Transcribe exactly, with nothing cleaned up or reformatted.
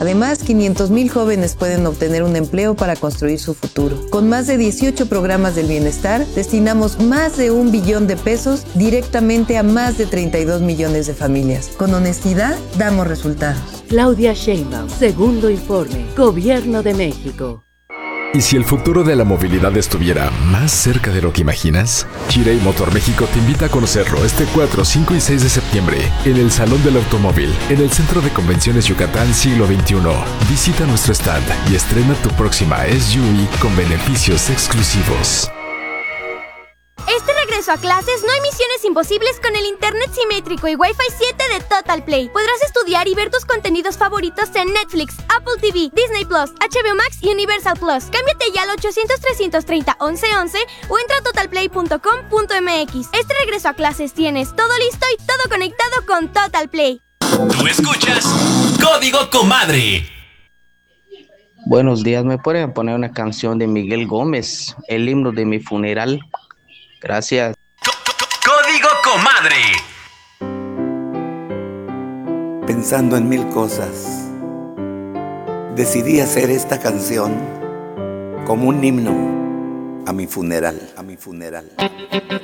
Además, quinientos mil jóvenes pueden obtener un empleo para construir su futuro. Con más de dieciocho programas del bienestar, destinamos más de un billón de pesos directamente a más de treinta y dos millones de familias. Con honestidad, damos resultados. Claudia Sheinbaum, segundo informe, Gobierno de México. ¿Y si el futuro de la movilidad estuviera más cerca de lo que imaginas? Chirey Motor México te invita a conocerlo este cuatro, cinco y seis de septiembre en el Salón del Automóvil, en el Centro de Convenciones Yucatán Siglo veintiuno. Visita nuestro stand y estrena tu próxima S U V con beneficios exclusivos. Este regreso a clases no hay misiones imposibles con el internet simétrico y Wi-Fi siete de Total Play. Podrás estudiar y ver tus contenidos favoritos en Netflix, Apple T V, Disney Plus, H B O Max y Universal Plus. Cámbiate ya al ochocientos, trescientos treinta, once once o entra a total play punto com punto m x. Este regreso a clases tienes todo listo y todo conectado con Total Play. Tú escuchas Código Comadre. Buenos días, ¿me pueden poner una canción de Miguel Gómez, el himno de mi funeral? Gracias. Código Comadre. Pensando en mil cosas, decidí hacer esta canción como un himno a mi funeral, a mi funeral.